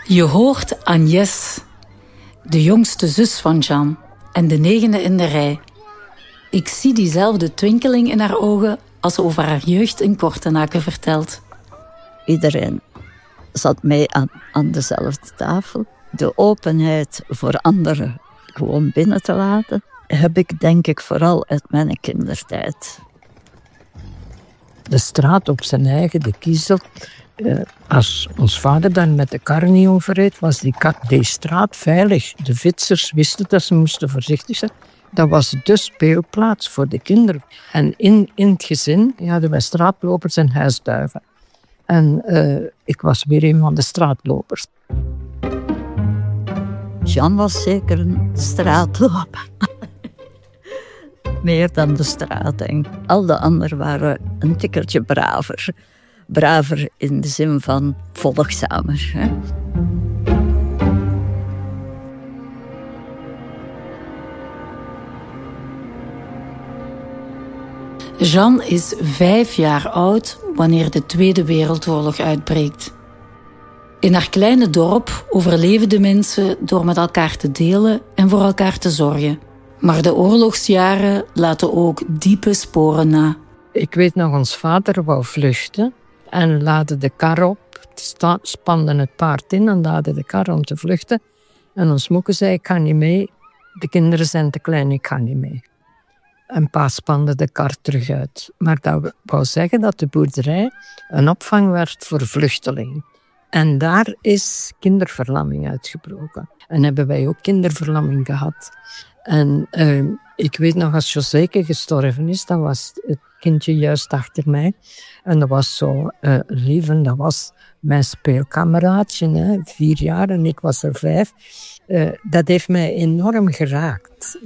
Je hoort Agnès, de jongste zus van Jeanne en de 9e in de rij. Ik zie diezelfde twinkeling in haar ogen als ze over haar jeugd in Kortenaken vertelt. Iedereen zat mee aan dezelfde tafel. De openheid voor anderen gewoon binnen te laten, heb ik denk ik vooral uit mijn kindertijd. De straat op zijn eigen, de Kiezel. Als ons vader dan met de kar niet overreed, was die straat veilig. De vitsers wisten dat ze moesten voorzichtig zijn. Dat was de speelplaats voor de kinderen. En in het gezin hadden wij straatlopers en huisduiven. En ik was weer een van de straatlopers. Jeanne was zeker een straatloper. Meer dan de straat, denk ik. Al de anderen waren een tikkeltje braver. Braver in de zin van volgzamer. Hè? Jeanne is 5 jaar oud wanneer de Tweede Wereldoorlog uitbreekt. In haar kleine dorp overleven de mensen door met elkaar te delen en voor elkaar te zorgen. Maar de oorlogsjaren laten ook diepe sporen na. Ik weet nog, ons vader wou vluchten en laadde de kar op. Spande het paard in en laadde de kar om te vluchten. En ons moeke zei, ik ga niet mee. De kinderen zijn te klein, ik ga niet mee. En pa spande de kar terug uit. Maar dat wou zeggen dat de boerderij een opvang werd voor vluchtelingen. En daar is kinderverlamming uitgebroken. En hebben wij ook kinderverlamming gehad. En ik weet nog, als Joséke gestorven is, dan was het kindje juist achter mij. En dat was zo lief en dat was mijn speelkameraadje, 4 jaar en ik was er 5. Dat heeft mij enorm geraakt.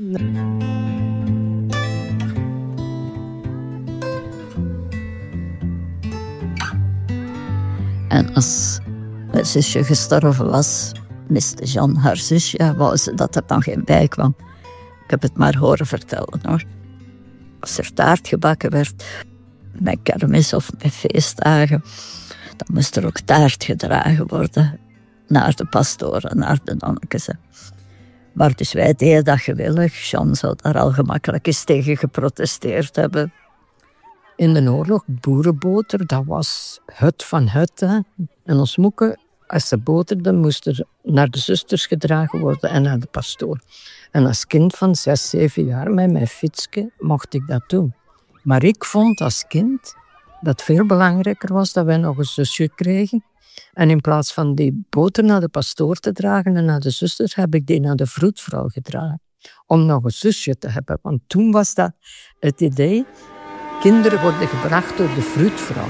En als mijn zusje gestorven was, miste Jeanne haar zusje, wou ze dat er dan geen bij kwam. Ik heb het maar horen vertellen, hoor. Als er taart gebakken werd, met kermis of met feestdagen, dan moest er ook taart gedragen worden naar de pastoren, naar de nonnekes. Maar dus wij deden dat gewillig. Jeanne zou daar al gemakkelijk eens tegen geprotesteerd hebben. In de oorlog, boerenboter, dat was hut van hut. Hè. En ons moeke, als ze boterden, moest er naar de zusters gedragen worden en naar de pastoor. En als kind van 6, 7 jaar, met mijn fietsje, mocht ik dat doen. Maar ik vond als kind dat het veel belangrijker was dat wij nog een zusje kregen. En in plaats van die boter naar de pastoor te dragen en naar de zusters, heb ik die naar de vroedvrouw gedragen. Om nog een zusje te hebben. Want toen was dat het idee, kinderen worden gebracht door de vroedvrouw.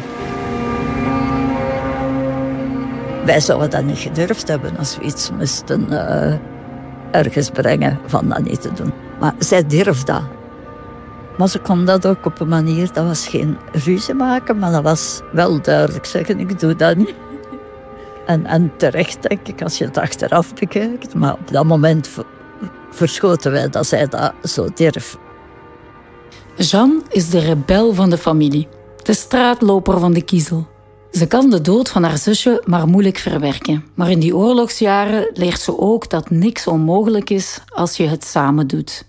Wij zouden dat niet gedurfd hebben als we iets moesten ergens brengen van dat niet te doen. Maar zij durfde dat. Maar ze kon dat ook op een manier, dat was geen ruzie maken, maar dat was wel duidelijk zeggen, ik doe dat niet. En terecht, denk ik, als je het achteraf bekijkt. Maar op dat moment verschoten wij dat zij dat zo durf. Jeanne is de rebel van de familie, de straatloper van de Kiezel. Ze kan de dood van haar zusje maar moeilijk verwerken. Maar in die oorlogsjaren leert ze ook dat niks onmogelijk is als je het samen doet.